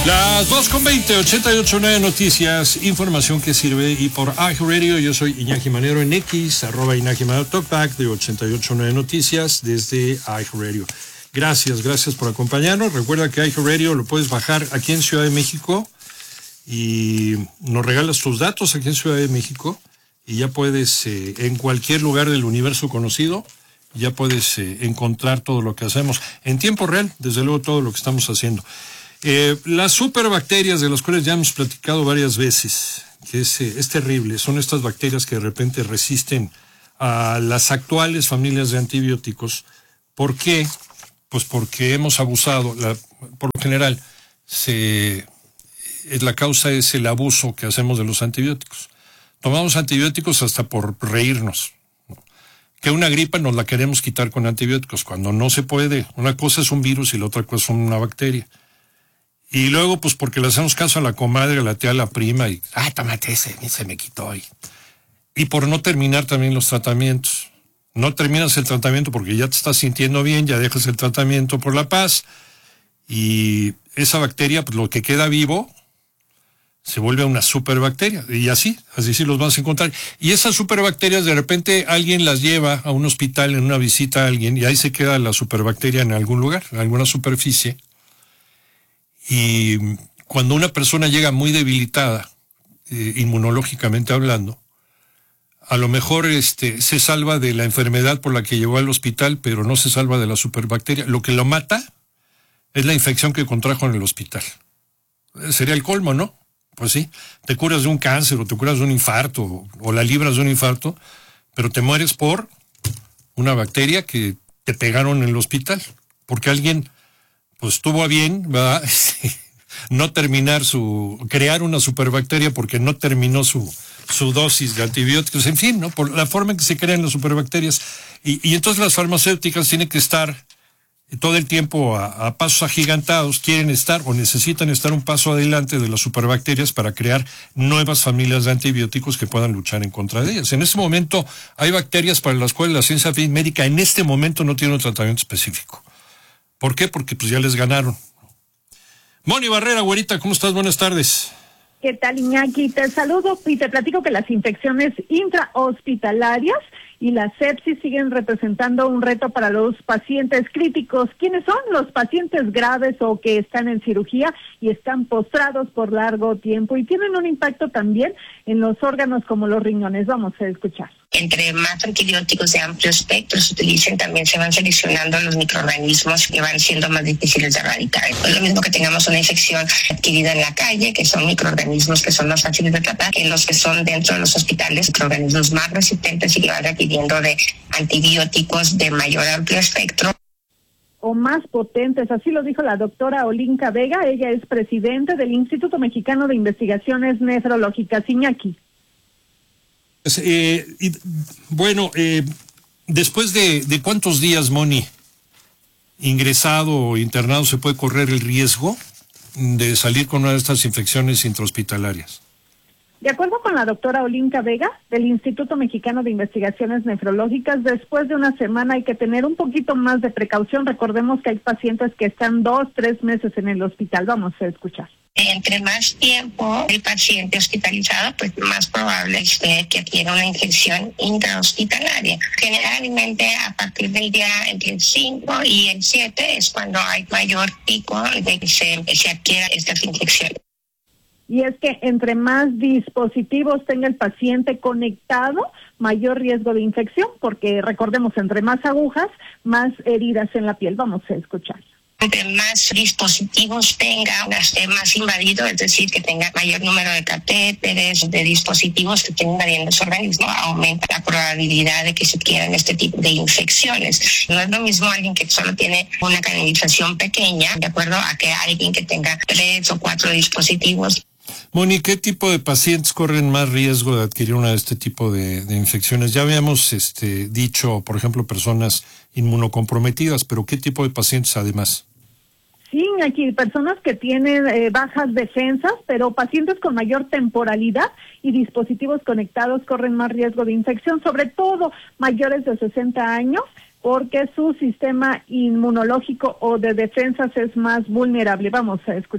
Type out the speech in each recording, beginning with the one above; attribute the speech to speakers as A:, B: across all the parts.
A: Las 2:20, 88.9 Noticias, información que sirve. Y por iHeartRadio, yo soy Iñaki Manero en X, @IñakiManero, Talkback de 88.9 Noticias desde iHeartRadio. Gracias por acompañarnos. Recuerda que iHeartRadio lo puedes bajar aquí en Ciudad de México y nos regalas tus datos aquí en Ciudad de México y ya puedes, en cualquier lugar del universo conocido, ya puedes encontrar todo lo que hacemos en tiempo real, desde luego todo lo que estamos haciendo. Las superbacterias de las cuales ya hemos platicado varias veces, que es terrible, son estas bacterias que de repente resisten a las actuales familias de antibióticos. ¿Por qué? Pues porque hemos abusado, por lo general, la causa es el abuso que hacemos de los antibióticos. Tomamos antibióticos hasta por reírnos, ¿no? Que una gripa nos la queremos quitar con antibióticos, cuando no se puede. Una cosa es un virus y la otra cosa es una bacteria. Y luego, pues porque le hacemos caso a la comadre, a la tía, a la prima, y, tómate ese, se me quitó. Y por no terminar también los tratamientos. No terminas el tratamiento porque ya te estás sintiendo bien, ya dejas el tratamiento por la paz, y esa bacteria, pues lo que queda vivo, se vuelve una superbacteria, y así sí los vas a encontrar. Y esas superbacterias, de repente, alguien las lleva a un hospital en una visita a alguien, y ahí se queda la superbacteria en algún lugar, en alguna superficie. Y cuando una persona llega muy debilitada, inmunológicamente hablando, a lo mejor se salva de la enfermedad por la que llegó al hospital, pero no se salva de la superbacteria. Lo que lo mata es la infección que contrajo en el hospital. Sería el colmo, ¿no? Pues sí, te curas de un cáncer o te curas de un infarto o la libras de un infarto, pero te mueres por una bacteria que te pegaron en el hospital, porque alguien pues tuvo a bien, ¿verdad? No crear una superbacteria porque no terminó su dosis de antibióticos, en fin, ¿no? Por la forma en que se crean las superbacterias. Y entonces las farmacéuticas tienen que estar todo el tiempo a pasos agigantados, quieren estar o necesitan estar un paso adelante de las superbacterias para crear nuevas familias de antibióticos que puedan luchar en contra de ellas. En este momento hay bacterias para las cuales la ciencia médica en este momento no tiene un tratamiento específico. ¿Por qué? Porque pues ya les ganaron. Moni Barrera, güerita, ¿cómo estás? Buenas tardes.
B: ¿Qué tal, Iñaki? Te saludo y te platico que las infecciones intrahospitalarias y la sepsis siguen representando un reto para los pacientes críticos. ¿Quiénes son? Los pacientes graves o que están en cirugía y están postrados por largo tiempo y tienen un impacto también en los órganos como los riñones. Vamos a escuchar.
C: Entre más antibióticos de amplio espectro se utilicen, también se van seleccionando los microorganismos que van siendo más difíciles de erradicar. No es lo mismo que tengamos una infección adquirida en la calle, que son microorganismos que son más fáciles de tratar, que los que son dentro de los hospitales, microorganismos más resistentes y que van requiriendo de antibióticos de mayor amplio espectro.
B: O más potentes, así lo dijo la doctora Olinka Vega. Ella es presidente del Instituto Mexicano de Investigaciones Nefrológicas. Iñaki.
A: Después de ¿cuántos días, Moni, ingresado o internado, se puede correr el riesgo de salir con una de estas infecciones intrahospitalarias?
B: De acuerdo con la doctora Olinka Vega, del Instituto Mexicano de Investigaciones Nefrológicas, después de una semana hay que tener un poquito más de precaución. Recordemos que hay pacientes que están 2-3 meses en el hospital. Vamos a escuchar.
C: Entre más tiempo el paciente hospitalizado, pues más probable es que adquiera una infección intrahospitalaria. Generalmente a partir del día entre el 5 y el 7 es cuando hay mayor pico de que se adquiera estas infecciones.
B: Y es que entre más dispositivos tenga el paciente conectado, mayor riesgo de infección, porque recordemos, entre más agujas, más heridas en la piel. Vamos a escuchar.
C: Entre más dispositivos tenga, esté más invadido, es decir, que tenga mayor número de catéteres, de dispositivos que estén invadiendo su organismo, aumenta la probabilidad de que se adquieran este tipo de infecciones. No es lo mismo alguien que solo tiene una canalización pequeña, de acuerdo a que alguien que tenga 3 o 4 dispositivos.
A: Moni, ¿qué tipo de pacientes corren más riesgo de adquirir una de este tipo de infecciones? Ya habíamos dicho, por ejemplo, personas inmunocomprometidas, pero ¿qué tipo de pacientes además?
B: Sí, aquí personas que tienen bajas defensas, pero pacientes con mayor temporalidad y dispositivos conectados corren más riesgo de infección, sobre todo mayores de 60 años, porque su sistema inmunológico o de defensas es más vulnerable. Vamos a escuchar.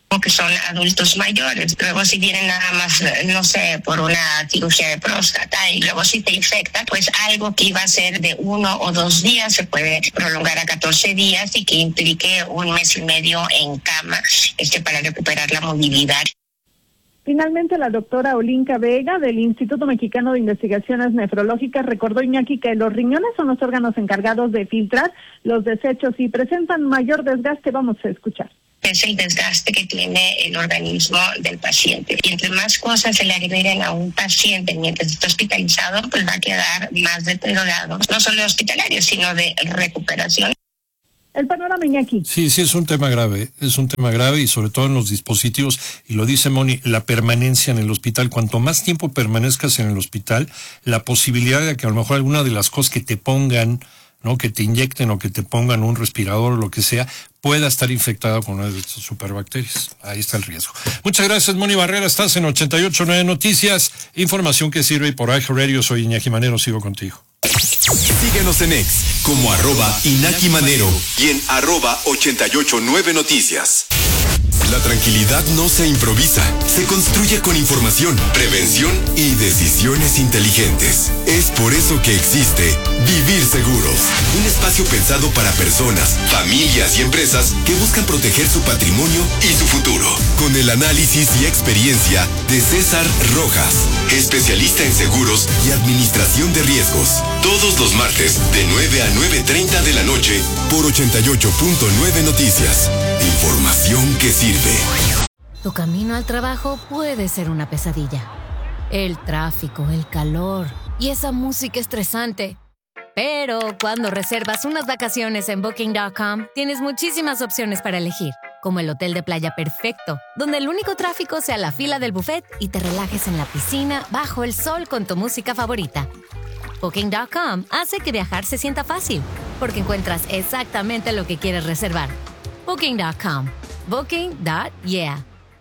C: que son adultos mayores. Luego si vienen nada más, no sé, por una cirugía de próstata y luego si te infecta, pues algo que iba a ser de 1 o 2 días se puede prolongar a 14 días y que implique 1 mes y medio en cama para recuperar la movilidad.
B: Finalmente, la doctora Olinka Vega del Instituto Mexicano de Investigaciones Nefrológicas recordó, Iñaki, que los riñones son los órganos encargados de filtrar los desechos y presentan mayor desgaste. Vamos a escuchar.
C: Es el desgaste que tiene el organismo del paciente. Y entre más cosas se le agreguen a un paciente mientras está hospitalizado, pues va a quedar más deteriorado, no solo hospitalario, sino de recuperación.
B: El panorama, Iñaki.
A: Sí, es un tema grave y sobre todo en los dispositivos, y lo dice Moni, la permanencia en el hospital. Cuanto más tiempo permanezcas en el hospital, la posibilidad de que a lo mejor alguna de las cosas que te pongan, ¿no?, que te inyecten o que te pongan un respirador o lo que sea, pueda estar infectada con una de estas superbacterias. Ahí está el riesgo. Muchas gracias, Moni Barrera. Estás en 88.9 Noticias. Información que sirve, y por iHeartRadio soy Iñaki Manero. Sigo contigo.
D: Síguenos en X como @Iñaki Manero y en @889 Noticias. La tranquilidad no se improvisa, se construye con información, prevención y decisiones inteligentes. Es por eso que existe Vivir Seguros, un espacio pensado para personas, familias y empresas que buscan proteger su patrimonio y su futuro. Con el análisis y experiencia de César Rojas, especialista en seguros y administración de riesgos. Todos los martes de 9 a 9:30 de la noche por 88.9 Noticias. Información que sirve.
E: Tu camino al trabajo puede ser una pesadilla. El tráfico, el calor y esa música estresante. Pero cuando reservas unas vacaciones en Booking.com, tienes muchísimas opciones para elegir, como el hotel de playa perfecto, donde el único tráfico sea la fila del buffet y te relajes en la piscina bajo el sol con tu música favorita. Booking.com hace que viajar se sienta fácil, porque encuentras exactamente lo que quieres reservar. Booking.com. Booking.yeah.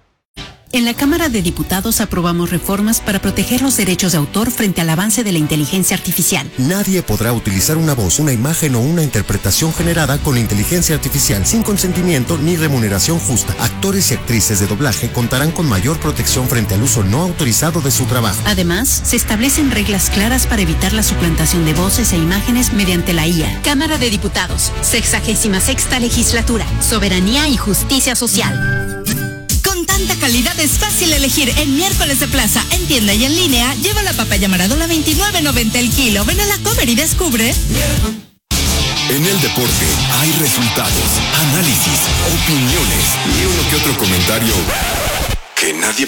F: En la Cámara de Diputados aprobamos reformas para proteger los derechos de autor frente al avance de la inteligencia artificial.
G: Nadie podrá utilizar una voz, una imagen o una interpretación generada con inteligencia artificial sin consentimiento ni remuneración justa. Actores y actrices de doblaje contarán con mayor protección frente al uso no autorizado de su trabajo.
F: Además, se establecen reglas claras para evitar la suplantación de voces e imágenes mediante la IA. Cámara de Diputados, 66ª Legislatura, Soberanía y Justicia Social.
H: Con tanta calidad es fácil elegir en Miércoles de Plaza, en tienda y en línea. Lleva la papaya Maradona 29.90 el kilo. Ven a la Comer y descubre.
D: En el deporte hay resultados, análisis, opiniones y uno que otro comentario que nadie